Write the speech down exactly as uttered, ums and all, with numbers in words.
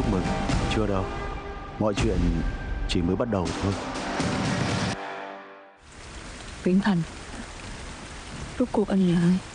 chúc mừng. Chưa đâu. Mọi chuyện chỉ mới bắt đầu thôi. Viễn Thành, rốt cuộc anh là ai?